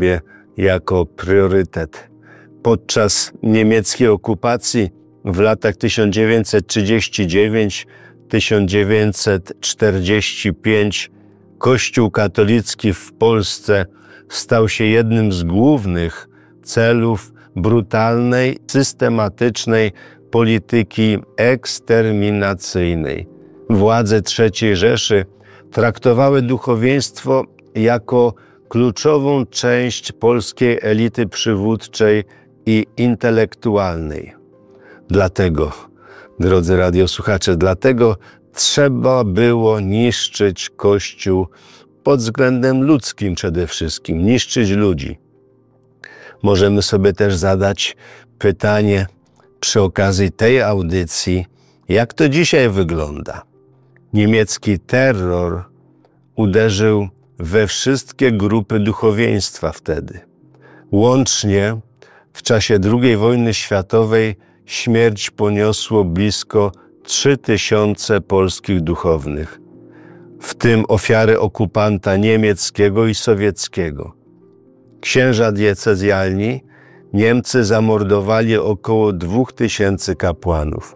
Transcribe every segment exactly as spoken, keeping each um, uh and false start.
sobie jako priorytet. Podczas niemieckiej okupacji w latach tysiąc dziewięćset trzydziesty dziewiąty do tysiąc dziewięćset czterdziestego piątego Kościół katolicki w Polsce stał się jednym z głównych celów brutalnej, systematycznej polityki eksterminacyjnej. Władze trzeciej Rzeszy traktowały duchowieństwo jako kluczową część polskiej elity przywódczej i intelektualnej. Dlatego, drodzy radiosłuchacze, dlatego trzeba było niszczyć Kościół pod względem ludzkim przede wszystkim, niszczyć ludzi. Możemy sobie też zadać pytanie przy okazji tej audycji, jak to dzisiaj wygląda. Niemiecki terror uderzył we wszystkie grupy duchowieństwa wtedy. Łącznie w czasie drugiej wojny światowej śmierć poniosło blisko trzy tysiące polskich duchownych, w tym ofiary okupanta niemieckiego i sowieckiego. Księża diecezjalni Niemcy zamordowali około dwóch tysięcy kapłanów.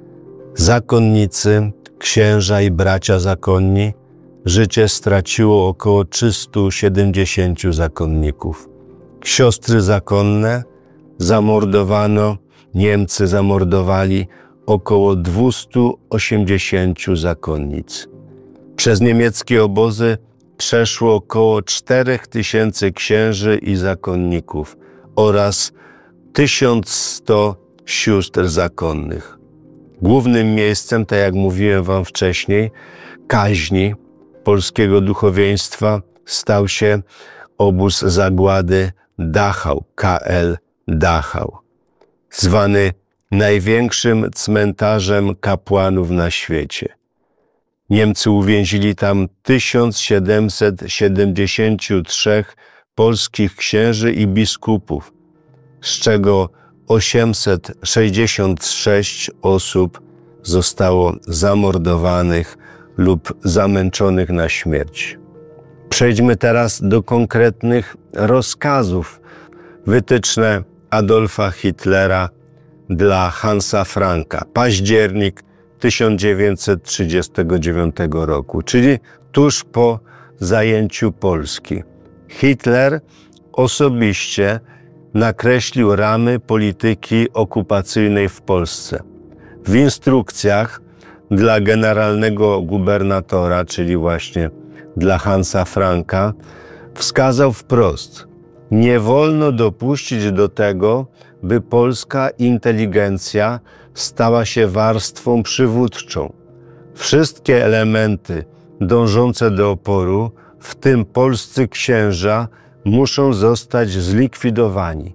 Zakonnicy, księża i bracia zakonni życie straciło około trzystu siedemdziesięciu zakonników. Siostry zakonne zamordowano, Niemcy zamordowali około dwustu osiemdziesięciu zakonnic. Przez niemieckie obozy przeszło około czterech tysięcy księży i zakonników oraz tysiąc sto sióstr zakonnych. Głównym miejscem, tak jak mówiłem wam wcześniej, kaźni polskiego duchowieństwa stał się obóz zagłady Dachau, K L Dachau, zwany największym cmentarzem kapłanów na świecie. Niemcy uwięzili tam tysiąc siedemset siedemdziesięciu trzech polskich księży i biskupów, z czego osiemset sześćdziesiąt sześć osób zostało zamordowanych lub zamęczonych na śmierć. Przejdźmy teraz do konkretnych rozkazów. Wytyczne Adolfa Hitlera dla Hansa Franka. Październik tysiąc dziewięćset trzydziestego dziewiątego roku, czyli tuż po zajęciu Polski. Hitler osobiście nakreślił ramy polityki okupacyjnej w Polsce. W instrukcjach dla generalnego gubernatora, czyli właśnie dla Hansa Franka, wskazał wprost: nie wolno dopuścić do tego, by polska inteligencja stała się warstwą przywódczą. Wszystkie elementy dążące do oporu, w tym polscy księża, muszą zostać zlikwidowani.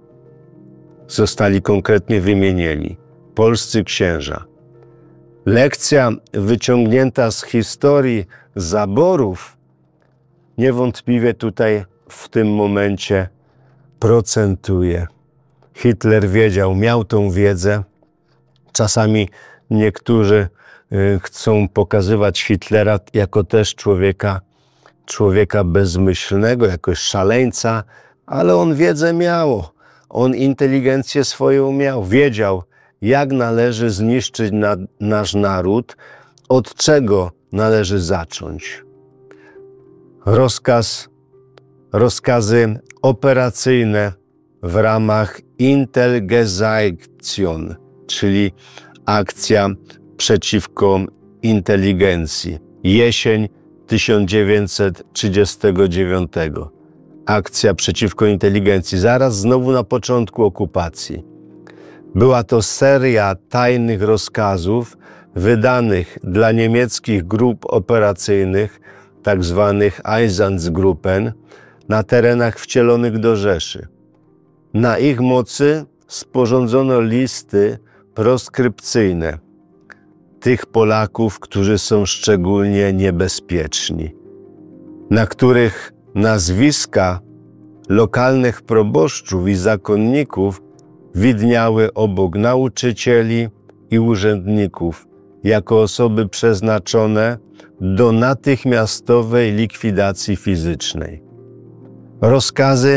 Zostali konkretnie wymienieni polscy księża. Lekcja wyciągnięta z historii zaborów niewątpliwie tutaj w tym momencie procentuje. Hitler wiedział, miał tą wiedzę. Czasami niektórzy chcą pokazywać Hitlera jako też człowieka, człowieka bezmyślnego, jakoś szaleńca, ale on wiedzę miał. On inteligencję swoją miał. Wiedział, jak należy zniszczyć na, nasz naród, od czego należy zacząć. Rozkaz, rozkazy operacyjne w ramach Intelgesation, czyli akcja przeciwko inteligencji. Jesień tysiąc dziewięćset trzydziestego dziewiątego. Akcja przeciwko inteligencji, zaraz znowu na początku okupacji. Była to seria tajnych rozkazów wydanych dla niemieckich grup operacyjnych, tak zwanych Einsatzgruppen, na terenach wcielonych do Rzeszy. Na ich mocy sporządzono listy proskrypcyjne tych Polaków, którzy są szczególnie niebezpieczni, na których nazwiska lokalnych proboszczów i zakonników widniały obok nauczycieli i urzędników jako osoby przeznaczone do natychmiastowej likwidacji fizycznej. Rozkazy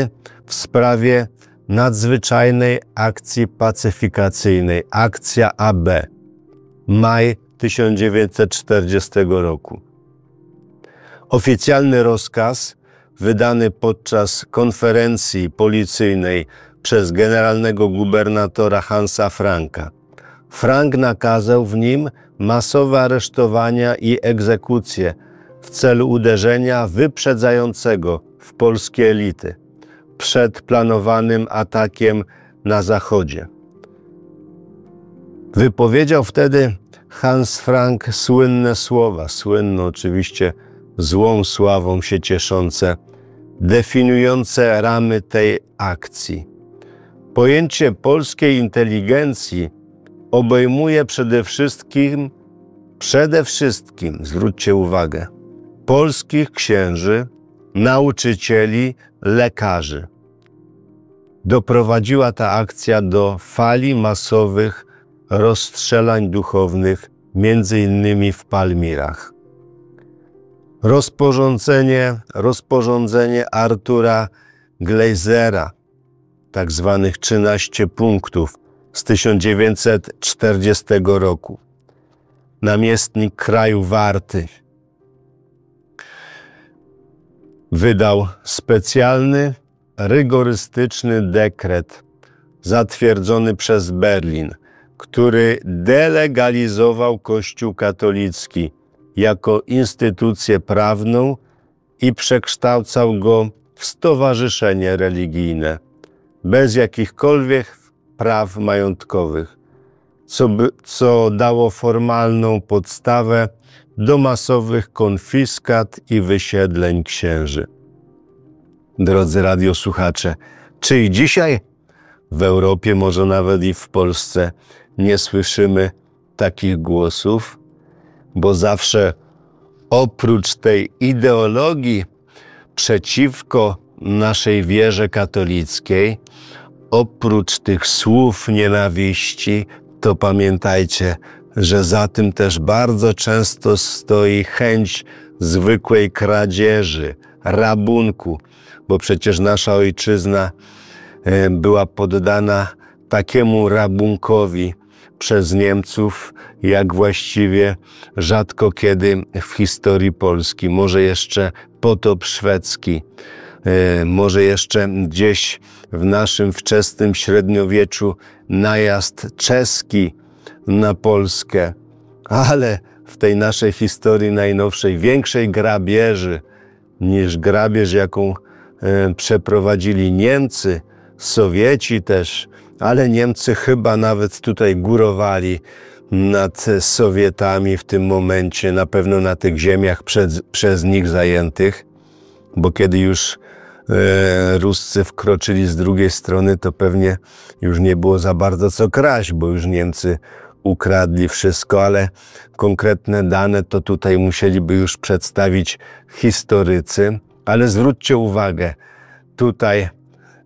w sprawie nadzwyczajnej akcji pacyfikacyjnej, akcja A B, maj tysiąc dziewięćset czterdziestego roku. Oficjalny rozkaz wydany podczas konferencji policyjnej przez generalnego gubernatora Hansa Franka. Frank nakazał w nim masowe aresztowania i egzekucje w celu uderzenia wyprzedzającego w polskie elity przed planowanym atakiem na Zachodzie. Wypowiedział wtedy Hans Frank słynne słowa, słynne oczywiście złą sławą się cieszące, definiujące ramy tej akcji. Pojęcie polskiej inteligencji obejmuje przede wszystkim, przede wszystkim, zwróćcie uwagę, polskich księży, nauczycieli, lekarzy. Doprowadziła ta akcja do fali masowych rozstrzelań duchownych, między innymi w Palmirach. Rozporządzenie, rozporządzenie Artura Glazera, tak zwanych trzynaście punktów z tysiąc dziewięćset czterdziestego roku. Namiestnik kraju Warty wydał specjalny, rygorystyczny dekret zatwierdzony przez Berlin, który delegalizował Kościół katolicki jako instytucję prawną i przekształcał go w stowarzyszenie religijne, bez jakichkolwiek praw majątkowych, co, by, co dało formalną podstawę do masowych konfiskat i wysiedleń księży. Drodzy radiosłuchacze, czy i dzisiaj w Europie, może nawet i w Polsce, nie słyszymy takich głosów? Bo zawsze oprócz tej ideologii przeciwko naszej wierze katolickiej, oprócz tych słów nienawiści, to pamiętajcie, że za tym też bardzo często stoi chęć zwykłej kradzieży, rabunku, bo przecież nasza ojczyzna była poddana takiemu rabunkowi przez Niemców, jak właściwie rzadko kiedy w historii Polski. Może jeszcze potop szwedzki, może jeszcze gdzieś w naszym wczesnym średniowieczu najazd czeski na Polskę, ale w tej naszej historii najnowszej większej grabieży niż grabież, jaką przeprowadzili Niemcy, Sowieci też, ale Niemcy chyba nawet tutaj górowali nad Sowietami w tym momencie, na pewno na tych ziemiach przed, przez nich zajętych, bo kiedy już e, Ruscy wkroczyli z drugiej strony, to pewnie już nie było za bardzo co kraść, bo już Niemcy ukradli wszystko, ale konkretne dane to tutaj musieliby już przedstawić historycy. Ale zwróćcie uwagę, tutaj y,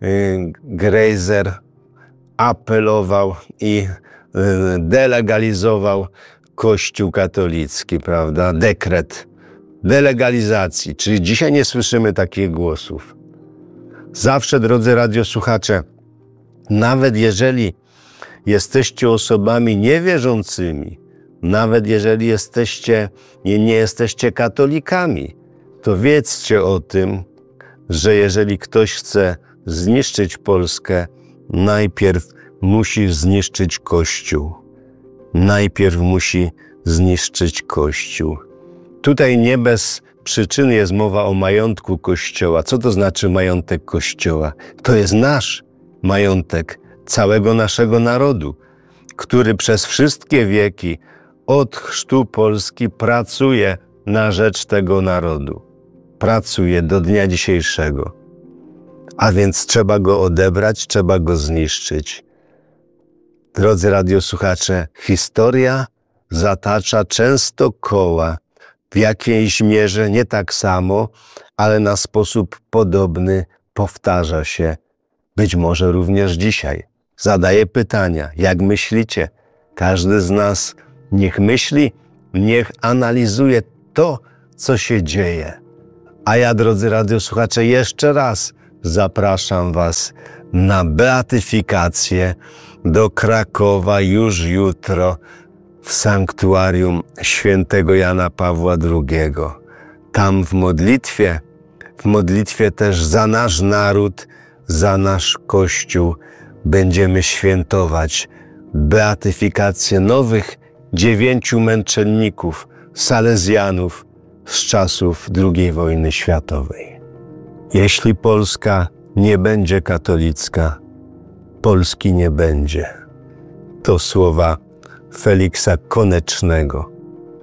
Glazer apelował i y, delegalizował Kościół katolicki, prawda? Dekret delegalizacji, czyli dzisiaj nie słyszymy takich głosów. Zawsze, drodzy radiosłuchacze, nawet jeżeli jesteście osobami niewierzącymi, nawet jeżeli jesteście, nie, nie jesteście katolikami, to wiedzcie o tym, że jeżeli ktoś chce zniszczyć Polskę, najpierw musi zniszczyć Kościół. Najpierw musi zniszczyć Kościół. Tutaj nie bez przyczyny jest mowa o majątku Kościoła. Co to znaczy majątek Kościoła? To jest nasz majątek, całego naszego narodu, który przez wszystkie wieki od chrztu Polski pracuje na rzecz tego narodu. Pracuje do dnia dzisiejszego. A więc trzeba go odebrać, trzeba go zniszczyć. Drodzy radiosłuchacze, historia zatacza często koła, w jakiejś mierze nie tak samo, ale na sposób podobny powtarza się. Być może również dzisiaj. Zadaję pytania. Jak myślicie? Każdy z nas niech myśli, niech analizuje to, co się dzieje. A ja, drodzy radiosłuchacze, jeszcze raz zapraszam Was na beatyfikację do Krakowa już jutro w sanktuarium świętego Jana Pawła drugiego. Tam w modlitwie, w modlitwie też za nasz naród, za nasz Kościół będziemy świętować beatyfikację nowych dziewięciu męczenników, salezjanów z czasów drugiej wojny światowej. Jeśli Polska nie będzie katolicka, Polski nie będzie. To słowa Feliksa Konecznego.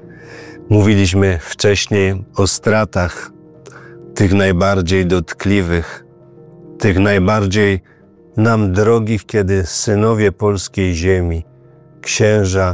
Mówiliśmy wcześniej o stratach, tych najbardziej dotkliwych, tych najbardziej nam drogich, kiedy synowie polskiej ziemi, księża,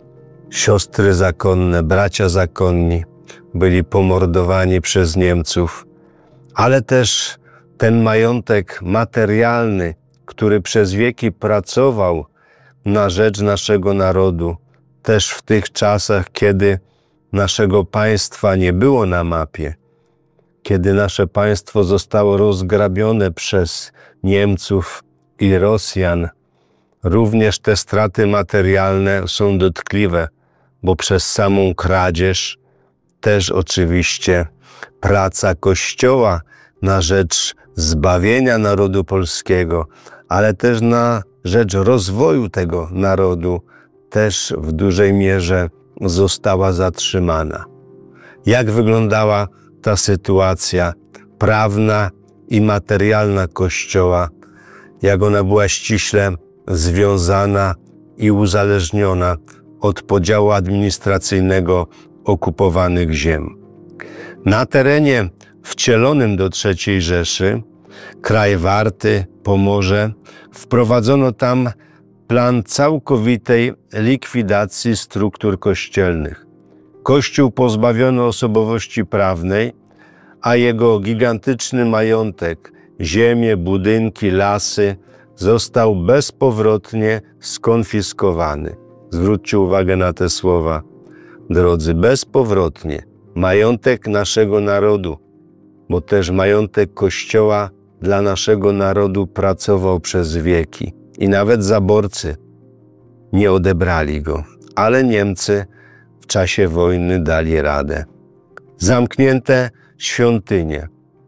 siostry zakonne, bracia zakonni byli pomordowani przez Niemców, ale też ten majątek materialny, który przez wieki pracował na rzecz naszego narodu, też w tych czasach, kiedy naszego państwa nie było na mapie, kiedy nasze państwo zostało rozgrabione przez Niemców i Rosjan, również te straty materialne są dotkliwe, bo przez samą kradzież też oczywiście praca Kościoła na rzecz zbawienia narodu polskiego, ale też na rzecz rozwoju tego narodu też w dużej mierze została zatrzymana. Jak wyglądała ta sytuacja prawna i materialna Kościoła, jak ona była ściśle związana i uzależniona od podziału administracyjnego okupowanych ziem. Na terenie wcielonym do trzeciej Rzeszy, kraj Warty, Pomorze, wprowadzono tam plan całkowitej likwidacji struktur kościelnych. Kościół pozbawiono osobowości prawnej, a jego gigantyczny majątek, ziemie, budynki, lasy został bezpowrotnie skonfiskowany. Zwróćcie uwagę na te słowa. Drodzy, bezpowrotnie majątek naszego narodu, bo też majątek Kościoła dla naszego narodu pracował przez wieki i nawet zaborcy nie odebrali go, ale Niemcy w czasie wojny dali radę. Zamknięte świątynie.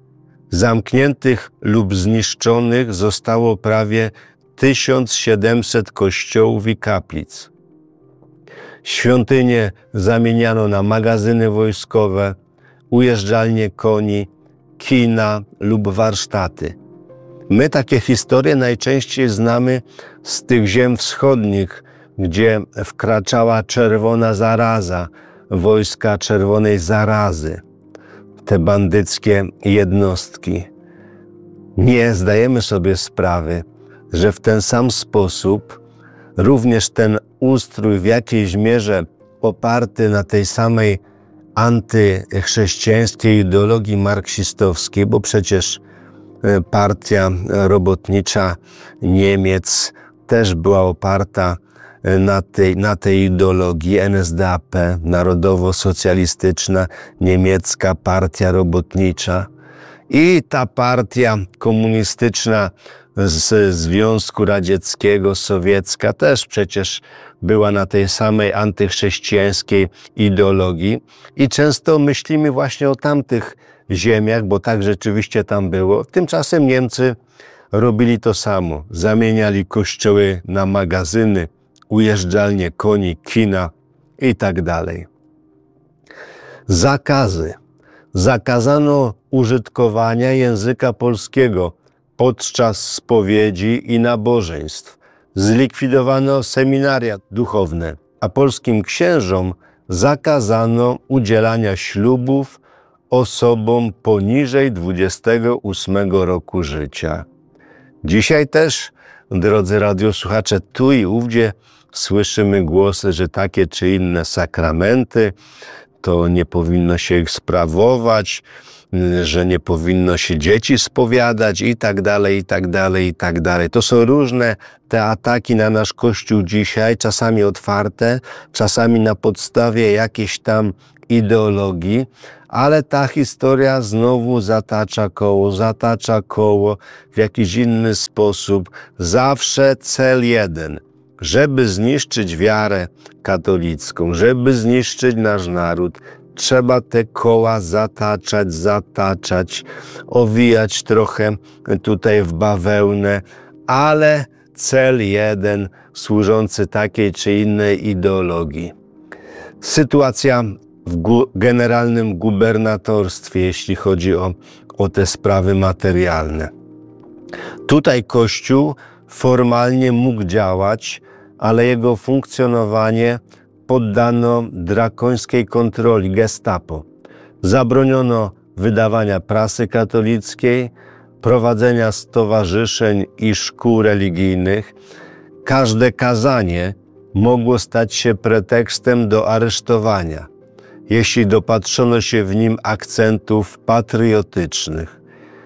Zamkniętych lub zniszczonych zostało prawie tysiąc siedemset kościołów i kaplic. Świątynie zamieniano na magazyny wojskowe, ujeżdżalnie koni, kina lub warsztaty. My takie historie najczęściej znamy z tych ziem wschodnich, gdzie wkraczała czerwona zaraza, wojska czerwonej zarazy, te bandyckie jednostki. Nie zdajemy sobie sprawy, że w ten sam sposób również ten ustrój w jakiejś mierze oparty na tej samej antychrześcijańskiej ideologii marksistowskiej, bo przecież partia robotnicza Niemiec też była oparta na tej, na tej ideologii. N S D A P, Narodowo-Socjalistyczna Niemiecka Partia Robotnicza, i ta partia komunistyczna z Związku Radzieckiego, sowiecka, też przecież była na tej samej antychrześcijańskiej ideologii. I często myślimy właśnie o tamtych ziemiach, bo tak rzeczywiście tam było. Tymczasem Niemcy robili to samo. Zamieniali kościoły na magazyny, ujeżdżalnie koni, kina i tak dalej. Zakazy. Zakazano użytkowania języka polskiego podczas spowiedzi i nabożeństw. Zlikwidowano seminaria duchowne, a polskim księżom zakazano udzielania ślubów osobom poniżej dwudziestego ósmego roku życia. Dzisiaj też, drodzy radiosłuchacze, tu i ówdzie słyszymy głosy, że takie czy inne sakramenty to nie powinno się ich sprawować, że nie powinno się dzieci spowiadać i tak dalej, i tak dalej, i tak dalej. To są różne te ataki na nasz Kościół dzisiaj, czasami otwarte, czasami na podstawie jakiejś tam ideologii, ale ta historia znowu zatacza koło, zatacza koło w jakiś inny sposób. Zawsze cel jeden, żeby zniszczyć wiarę katolicką, żeby zniszczyć nasz naród, trzeba te koła zataczać, zataczać, owijać trochę tutaj w bawełnę, ale cel jeden służący takiej czy innej ideologii. Sytuacja w gu- generalnym gubernatorstwie, jeśli chodzi o, o te sprawy materialne. Tutaj Kościół formalnie mógł działać, ale jego funkcjonowanie poddano drakońskiej kontroli Gestapo. Zabroniono wydawania prasy katolickiej, prowadzenia stowarzyszeń i szkół religijnych. Każde kazanie mogło stać się pretekstem do aresztowania, jeśli dopatrzono się w nim akcentów patriotycznych.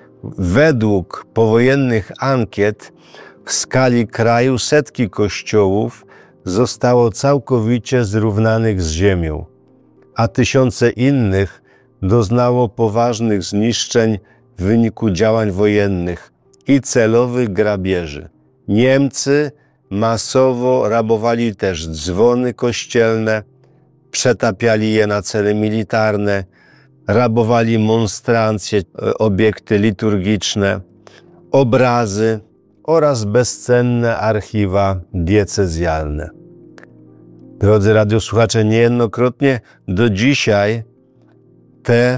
Według powojennych ankiet w skali kraju setki kościołów zostało całkowicie zrównanych z ziemią, a tysiące innych doznało poważnych zniszczeń w wyniku działań wojennych i celowych grabieży. Niemcy masowo rabowali też dzwony kościelne, przetapiali je na cele militarne, rabowali monstrancje, obiekty liturgiczne, obrazy oraz bezcenne archiwa diecezjalne. Drodzy radiosłuchacze, niejednokrotnie do dzisiaj te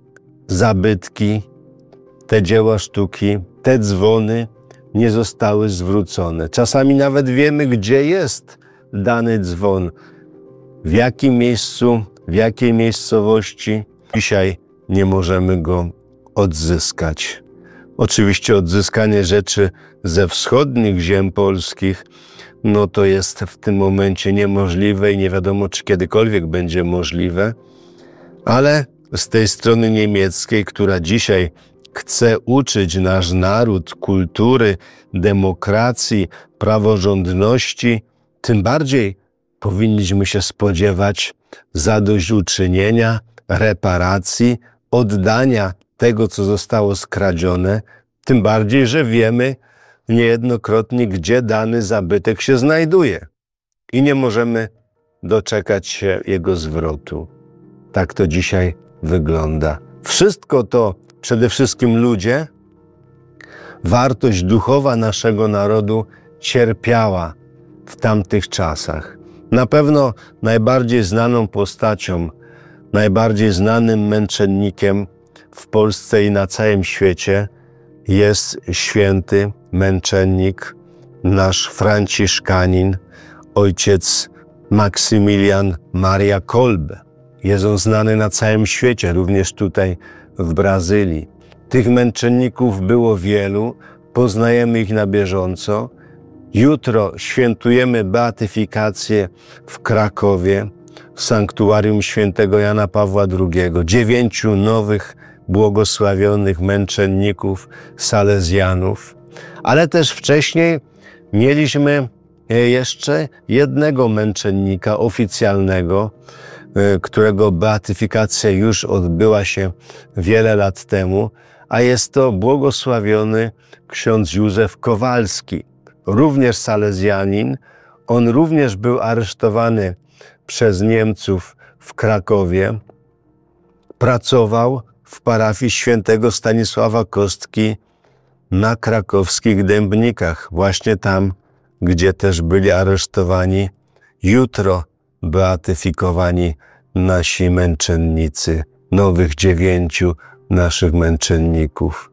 zabytki, te dzieła sztuki, te dzwony nie zostały zwrócone. Czasami nawet wiemy, gdzie jest dany dzwon, w jakim miejscu, w jakiej miejscowości. Dzisiaj nie możemy go odzyskać. Oczywiście odzyskanie rzeczy ze wschodnich ziem polskich, no to jest w tym momencie niemożliwe i nie wiadomo, czy kiedykolwiek będzie możliwe, ale z tej strony niemieckiej, która dzisiaj chce uczyć nasz naród kultury, demokracji, praworządności, tym bardziej powinniśmy się spodziewać zadośćuczynienia, reparacji, oddania tego, co zostało skradzione, tym bardziej, że wiemy niejednokrotnie, gdzie dany zabytek się znajduje i nie możemy doczekać się jego zwrotu. Tak to dzisiaj wygląda. Wszystko to, przede wszystkim ludzie, wartość duchowa naszego narodu cierpiała w tamtych czasach. Na pewno najbardziej znaną postacią, najbardziej znanym męczennikiem w Polsce i na całym świecie jest święty męczennik, nasz franciszkanin, ojciec Maksymilian Maria Kolbe. Jest on znany na całym świecie, również tutaj w Brazylii. Tych męczenników było wielu, poznajemy ich na bieżąco. Jutro świętujemy beatyfikację w Krakowie, w sanktuarium świętego Jana Pawła drugiego. Dziewięciu nowych, błogosławionych męczenników salezjanów. Ale też wcześniej mieliśmy jeszcze jednego męczennika oficjalnego, którego beatyfikacja już odbyła się wiele lat temu, a jest to błogosławiony ksiądz Józef Kowalski, również salezjanin. On również był aresztowany przez Niemców w Krakowie. Pracował w parafii świętego Stanisława Kostki na krakowskich Dębnikach, właśnie tam, gdzie też byli aresztowani jutro beatyfikowani nasi męczennicy, nowych dziewięciu naszych męczenników.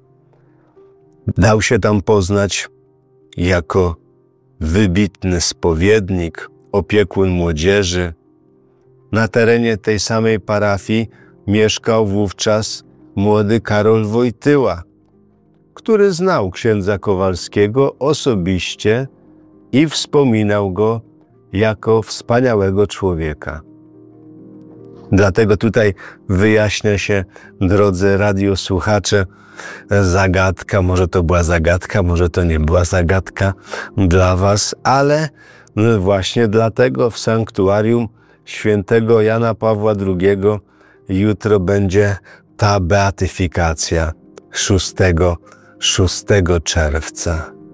Dał się tam poznać jako wybitny spowiednik, opiekun młodzieży. Na terenie tej samej parafii mieszkał wówczas młody Karol Wojtyła, który znał księdza Kowalskiego osobiście i wspominał go jako wspaniałego człowieka. Dlatego tutaj wyjaśnia się, drodzy radiosłuchacze, zagadka, może to była zagadka, może to nie była zagadka dla was, ale właśnie dlatego w sanktuarium świętego Jana Pawła drugiego jutro będzie ta beatyfikacja szóstego czerwca.